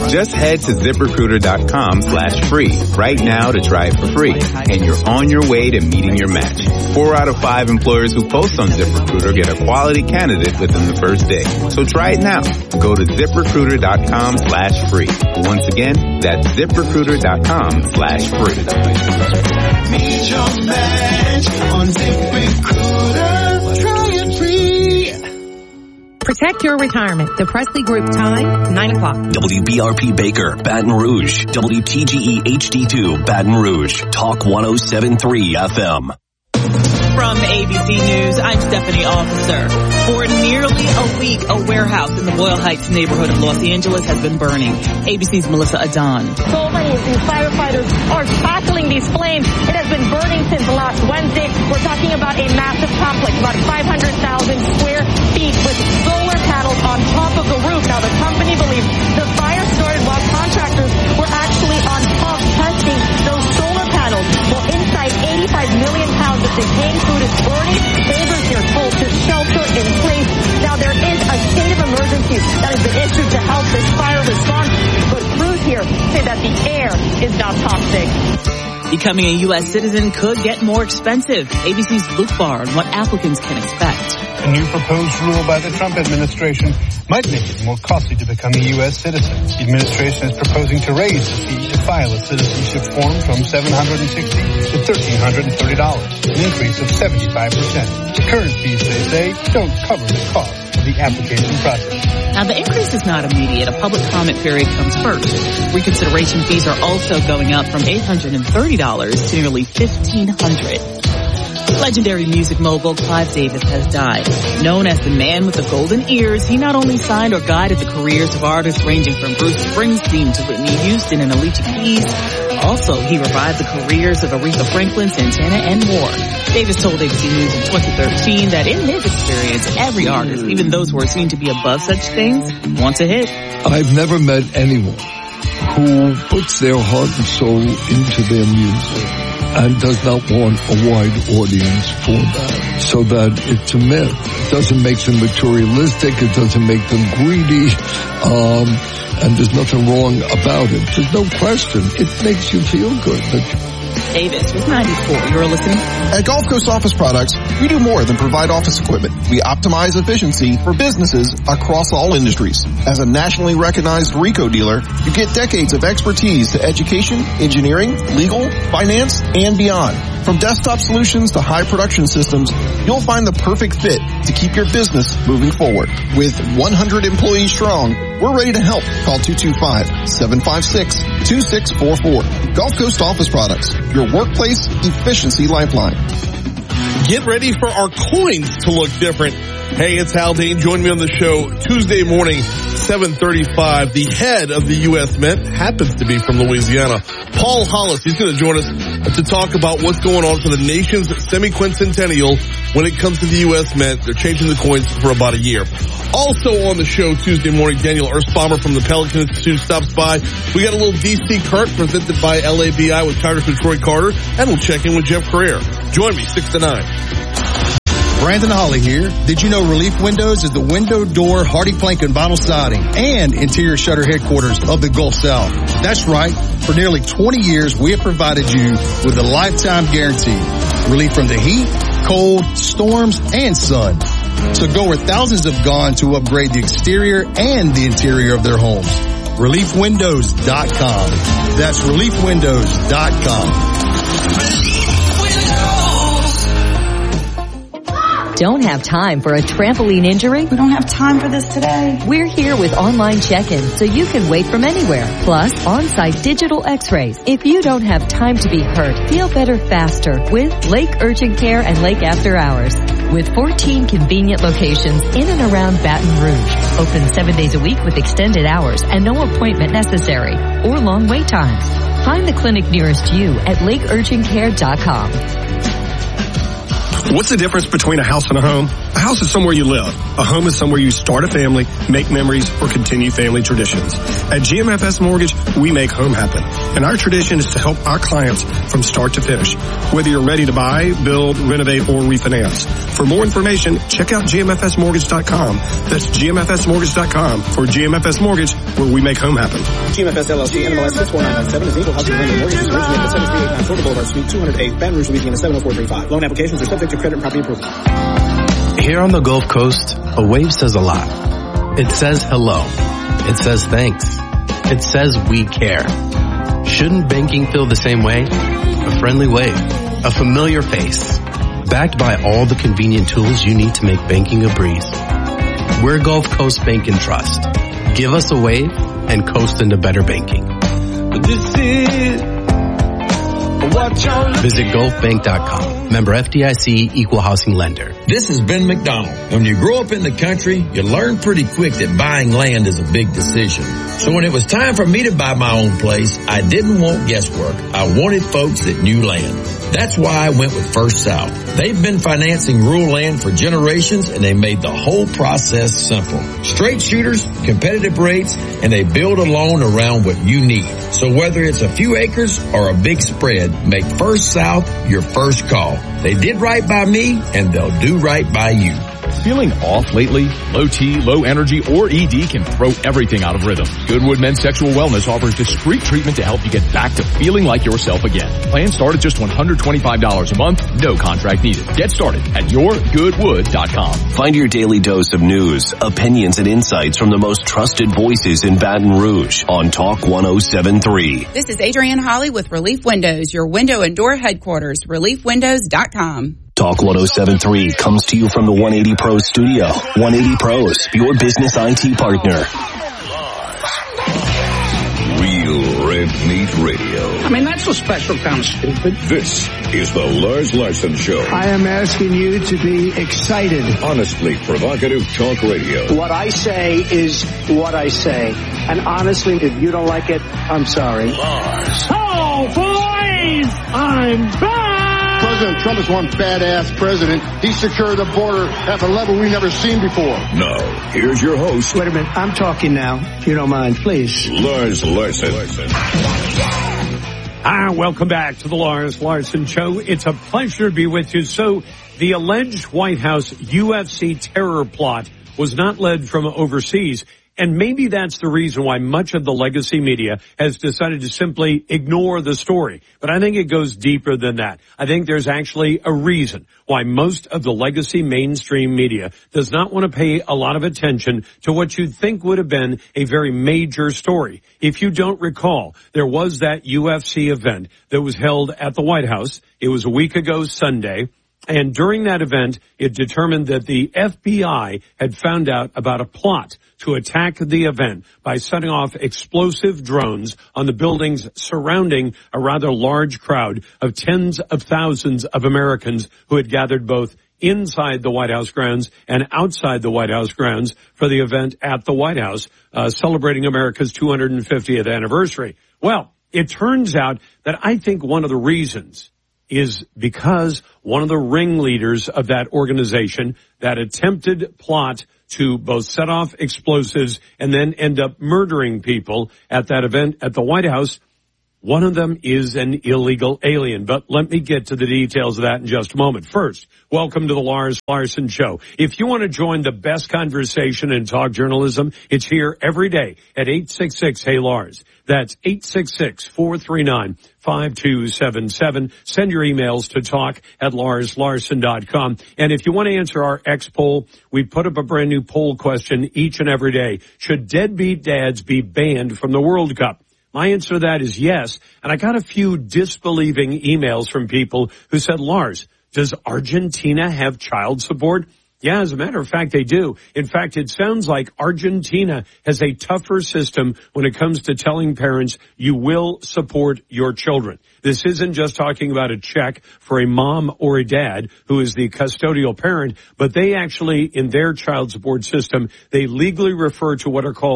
Just head to ZipRecruiter.com/free right now to try it for free, and you're on your way to meeting your match. 4 out of 5 employers who post on ZipRecruiter get a quality candidate within the first day. So try it now. Go to ZipRecruiter.com/free. Once again, that's ZipRecruiter.com/free. Meet your match on ZipRecruiter. Try it free. Protect your retirement. The Presley Group time, 9 o'clock. WBRP Baker, Baton Rouge. WTGE HD2, Baton Rouge. Talk 107.3 FM. From ABC News, I'm Stephanie Officer. For nearly a week, a warehouse in the Boyle Heights neighborhood of Los Angeles has been burning. ABC's Melissa Adon. So many of these firefighters are tackling these flames. It has been burning since last Wednesday. We're talking about a massive complex, about 500,000 square feet with solar panels on top of the roof. Now, the company believes the fire started while contractors were actually on top testing those solar panels. Well, inside 85 million pounds of decaying food is burning. Neighbors here told to shelter in place. Now, there is a state of emergency that has been issued to help this fire response, but crews here say that the air is now toxic. Becoming a U.S. citizen could get more expensive. ABC's Luke Barr on what applicants can expect. A new proposed rule by the Trump administration might make it more costly to become a U.S. citizen. The administration is proposing to raise the fee to file a citizenship form from $760 to $1,330, an increase of 75%. The current fees, they say, don't cover the cost of the application process. Now, the increase is not immediate. A public comment period comes first. Reconsideration fees are also going up from $830 to nearly $1,500. Legendary music mogul Clive Davis has died. Known as the man with the golden ears, he not only signed or guided the careers of artists ranging from Bruce Springsteen to Whitney Houston and Alicia Keys. Also, he revived the careers of Aretha Franklin, Santana, and more. Davis told ABC News in 2013 that in his experience, every artist, even those who are seen to be above such things, wants a hit. I've never met anyone who puts their heart and soul into their music and does not want a wide audience for that, so that it's a myth. It doesn't make them materialistic, it doesn't make them greedy, and there's nothing wrong about it. There's no question. It makes you feel good. Davis with 94. You're listening. At Gulf Coast Office Products, we do more than provide office equipment. We optimize efficiency for businesses across all industries. As a nationally recognized RICO dealer, you get decades of expertise to education, engineering, legal, finance, and beyond. From desktop solutions to high production systems, you'll find the perfect fit to keep your business moving forward. With 100 employees strong, we're ready to help. Call 225-756-2644. Gulf Coast Office Products, your workplace efficiency lifeline. Get ready for our coins to look different. Hey, it's Hal Dane. Join me on the show Tuesday morning, 7:35. The head of the U.S. Mint happens to be from Louisiana. Paul Hollis, he's going to join us to talk about what's going on for the nation's semi-quincentennial when it comes to the U.S. Mint. They're changing the coins for about a year. Also on the show Tuesday morning, Daniel Erspamer from the Pelican Institute stops by. We got a little D.C. Kurt presented by LABI with Congressman Troy Carter, and we'll check in with Jeff Carrere. Join me, 6 to 9. Brandon Holly here. Did you know Relief Windows is the window, door, hardy plank, and vinyl siding and interior shutter headquarters of the Gulf South? That's right. For nearly 20 years, we have provided you with a lifetime guarantee. Relief from the heat, cold, storms, and sun. So go where thousands have gone to upgrade the exterior and the interior of their homes. ReliefWindows.com. That's ReliefWindows.com. Don't have time for a trampoline injury? We don't have time for this today. We're here with online check-in so you can wait from anywhere. Plus, on-site digital x-rays. If you don't have time to be hurt, feel better faster with Lake Urgent Care and Lake After Hours. With 14 convenient locations in and around Baton Rouge. Open 7 days a week with extended hours and no appointment necessary or long wait times. Find the clinic nearest you at lakeurgentcare.com. What's the difference between a house and a home? A house is somewhere you live. A home is somewhere you start a family, make memories, or continue family traditions. At GMFS Mortgage, we make home happen. And our tradition is to help our clients from start to finish. Whether you're ready to buy, build, renovate, or refinance. For more information, check out GMFSmortgage.com. That's GMFSmortgage.com for GMFS Mortgage, where we make home happen. GMFS LLC, NMLS 64997 is equal housing lender. Mortgage is originated at 7389 Florida Boulevard Suite 208, Baton Rouge, Louisiana 70435. Loan applications are subject to credit and property approval. Here on the Gulf Coast, a wave says a lot. It says hello. It says thanks. It says we care. Shouldn't banking feel the same way? A friendly wave. A familiar face. Backed by all the convenient tools you need to make banking a breeze. We're Gulf Coast Bank and Trust. Give us a wave and coast into better banking. Visit gulfbank.com. Member FDIC, equal housing lender. This is Ben McDonald. When you grow up in the country, you learn pretty quick that buying land is a big decision. So when it was time for me to buy my own place, I didn't want guesswork. I wanted folks that knew land. That's why I went with First South. They've been financing rural land for generations, and they made the whole process simple. Straight shooters, competitive rates, and they build a loan around what you need. So whether it's a few acres or a big spread, make First South your first call. They did right by me, and they'll do right by you. Feeling off lately? Low T, low energy, or ED can throw everything out of rhythm. Goodwood Men's Sexual Wellness offers discreet treatment to help you get back to feeling like yourself again. Plans start at just $125 a month, no contract needed. Get started at yourgoodwood.com. Find your daily dose of news, opinions, and insights from the most trusted voices in Baton Rouge on Talk 107.3. This is Adrienne Holly with Relief Windows, your window and door headquarters, reliefwindows.com. Talk 107.3 comes to you from the 180 Pros studio. 180 Pros, your business IT partner. Real Red Meat Radio. I mean, that's a special kind of stupid. This is the Lars Larson Show. I am asking you to be excited. Honestly provocative talk radio. What I say is what I say. And honestly, if you don't like it, I'm sorry. Lars. Oh, boys! I'm back! President Trump is one badass president. He secured the border at a level we've never seen before. Now, here's your host. Wait a minute. I'm talking now, if you don't mind, please. Lars Larson. Welcome back to the Lars Larson Show. It's a pleasure to be with you. So, the alleged White House UFC terror plot was not led from overseas. And maybe that's the reason why much of the legacy media has decided to simply ignore the story. But I think it goes deeper than that. I think there's actually a reason why most of the legacy mainstream media does not want to pay a lot of attention to what you'd think would have been a very major story. If you don't recall, there was that UFC event that was held at the White House. It was a week ago Sunday. And during that event, it determined that the FBI had found out about a plot to attack the event by setting off explosive drones on the buildings surrounding a rather large crowd of tens of thousands of Americans who had gathered both inside the White House grounds and outside the White House grounds for the event at the White House, celebrating America's 250th anniversary. Well, it turns out that I think one of the reasons is because one of the ringleaders of that organization, that attempted plot to both set off explosives and then end up murdering people at that event at the White House, one of them is an illegal alien. But let me get to the details of that in just a moment. First, welcome to the Lars Larson Show. If you want to join the best conversation in talk journalism, it's here every day at 866-HEY-LARS. That's 866-439-5277. Send your emails to talk@larslarson.com. And if you want to answer our X poll, we put up a brand new poll question each and every day. Should deadbeat dads be banned from the World Cup? My answer to that is yes. And I got a few disbelieving emails from people who said, Lars, does Argentina have child support? Yeah, as a matter of fact, they do. In fact, it sounds like Argentina has a tougher system when it comes to telling parents you will support your children. This isn't just talking about a check for a mom or a dad who is the custodial parent, but they actually, in their child support system, they legally refer to what are called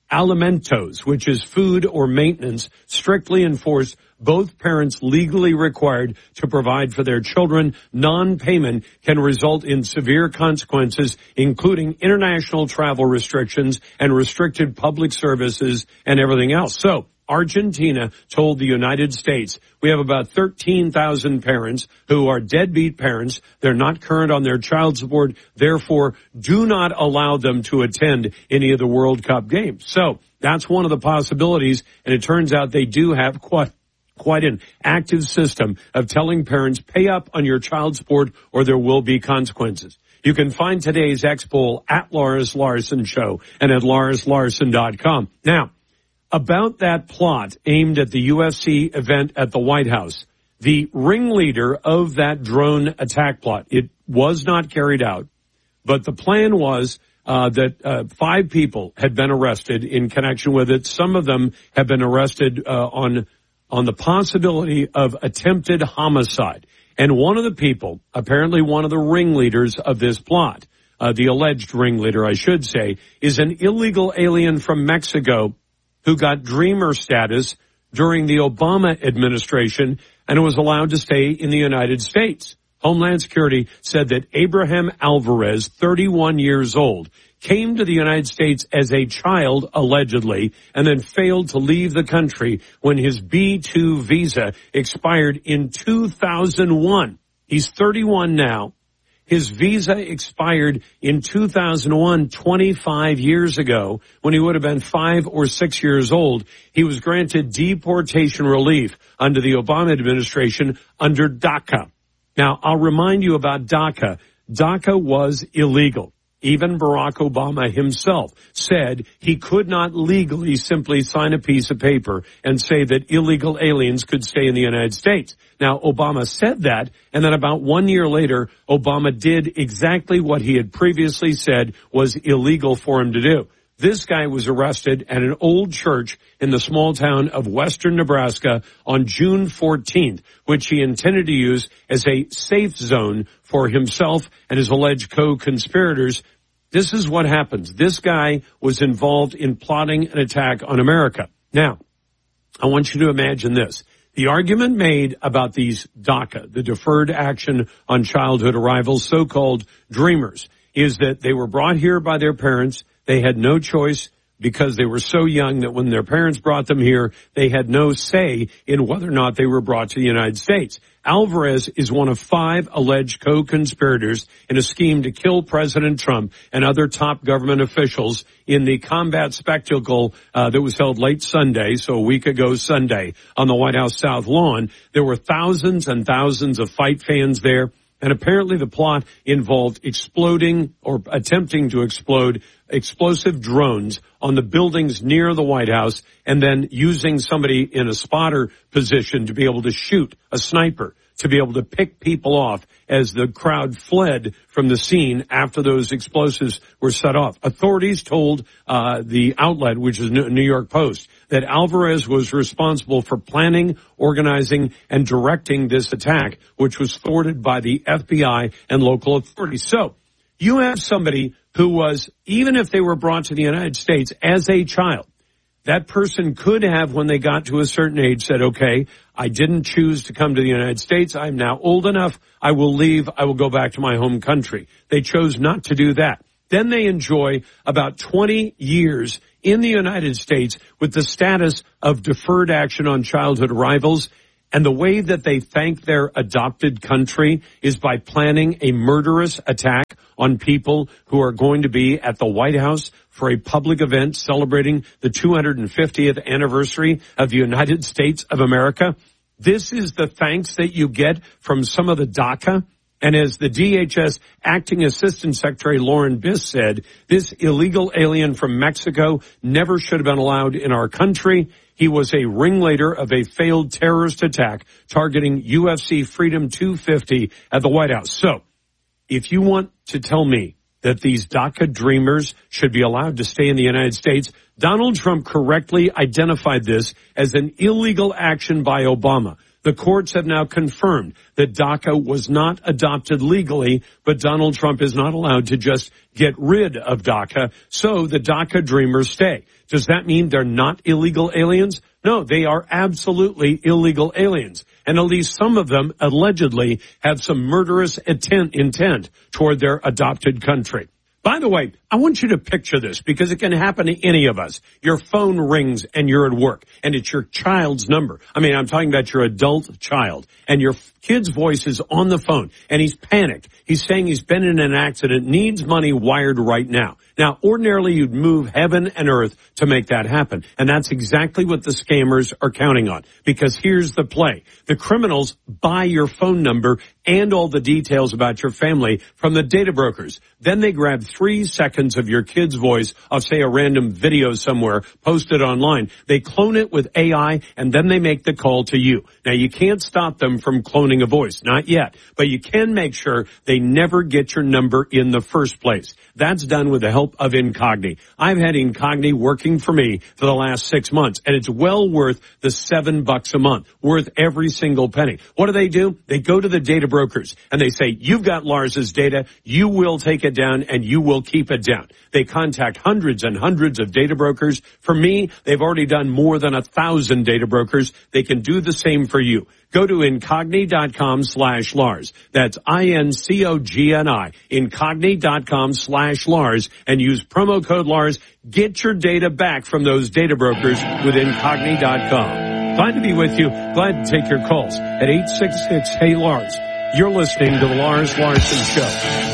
alimentos, which is food or maintenance, strictly enforced. Both parents legally required to provide for their children. Non-payment can result in severe consequences, including international travel restrictions and restricted public services and everything else. So Argentina told the United States, we have about 13,000 parents who are deadbeat parents. They're not current on their child support. Therefore, do not allow them to attend any of the World Cup games. So that's one of the possibilities. And it turns out they do have quite an active system of telling parents, pay up on your child support or there will be consequences. You can find today's X poll at Loris Larson Show and at LorisLarson.com. Now, about that plot aimed at the UFC event at the White House, the ringleader of that drone attack plot, it was not carried out, but the plan was that 5 people had been arrested in connection with it. Some of them have been arrested on the possibility of attempted homicide. And one of the people, apparently one of the ringleaders of this plot, the alleged ringleader, I should say, is an illegal alien from Mexico who got dreamer status during the Obama administration and was allowed to stay in the United States. Homeland Security said that Abraham Alvarez, 31 years old, came to the United States as a child, allegedly, and then failed to leave the country when his B-2 visa expired in 2001. He's 31 now. His visa expired in 2001, 25 years ago, when he would have been 5 or 6 years old. He was granted deportation relief under the Obama administration under DACA. Now, I'll remind you about DACA. DACA was illegal. Even Barack Obama himself said he could not legally simply sign a piece of paper and say that illegal aliens could stay in the United States. Now, Obama said that, and then about 1 year later, Obama did exactly what he had previously said was illegal for him to do. This guy was arrested at an old church in the small town of western Nebraska on June 14th, which he intended to use as a safe zone for himself and his alleged co-conspirators. This is what happens. This guy was involved in plotting an attack on America. Now, I want you to imagine this. The argument made about these DACA, the Deferred Action on Childhood Arrivals, so-called dreamers, is that they were brought here by their parents. They had no choice because they were so young that when their parents brought them here, they had no say in whether or not they were brought to the United States. Alvarez is one of 5 alleged co-conspirators in a scheme to kill President Trump and other top government officials in the combat spectacle that was held late Sunday, so a week ago Sunday, on the White House South Lawn. There were thousands and thousands of fight fans there. And apparently the plot involved exploding or attempting to explode explosive drones on the buildings near the White House and then using somebody in a spotter position to be able to shoot, a sniper, to be able to pick people off as the crowd fled from the scene after those explosives were set off. Authorities told the outlet, which is New York Post, that Alvarez was responsible for planning, organizing, and directing this attack, which was thwarted by the FBI and local authorities. So you have somebody who was, even if they were brought to the United States as a child, that person could have, when they got to a certain age, said, okay, I didn't choose to come to the United States. I'm now old enough. I will leave. I will go back to my home country. They chose not to do that. Then they enjoy about 20 years in the United States with the status of deferred action on childhood arrivals. And the way that they thank their adopted country is by planning a murderous attack on people who are going to be at the White House for a public event celebrating the 250th anniversary of the United States of America. This is the thanks that you get from some of the DACA. And as the DHS Acting Assistant Secretary Lauren Biss said, this illegal alien from Mexico never should have been allowed in our country. He was a ringleader of a failed terrorist attack targeting UFC Freedom 250 at the White House. So, if you want to tell me that these DACA dreamers should be allowed to stay in the United States, Donald Trump correctly identified this as an illegal action by Obama. The courts have now confirmed that DACA was not adopted legally, but Donald Trump is not allowed to just get rid of DACA, so the DACA dreamers stay. Does that mean they're not illegal aliens? No, they are absolutely illegal aliens. And at least some of them allegedly have some murderous intent toward their adopted country. By the way, I want you to picture this because it can happen to any of us. Your phone rings and you're at work and it's your child's number. I mean, I'm talking about your adult child, and your kid's voice is on the phone and he's panicked. He's saying he's been in an accident, needs money wired right now. Now, ordinarily you'd move heaven and earth to make that happen. And that's exactly what the scammers are counting on. Because here's the play. The criminals buy your phone number and all the details about your family from the data brokers. Then they grab 3 seconds of your kid's voice of, say, a random video somewhere posted online. They clone it with AI, and then they make the call to you. Now, you can't stop them from cloning a voice. Not yet. But you can make sure they never get your number in the first place. That's done with the help of Incogni. I've had Incogni working for me for the last 6 months, and it's well worth the $7 a month, worth every single penny. What do? They go to the data brokers, and they say, you've got Lars's data, you will take it down, and you will keep it down. They contact hundreds and hundreds of data brokers. For me, they've already done more than 1,000 data brokers. They can do the same for you. Go to Incogni.com/Lars. That's INCOGNI. Incogni.com/Lars and use promo code Lars. Get your data back from those data brokers with Incogni.com. Glad to be with you. Glad to take your calls at 866-HEY-LARS. You're listening to the Lars Larson Show.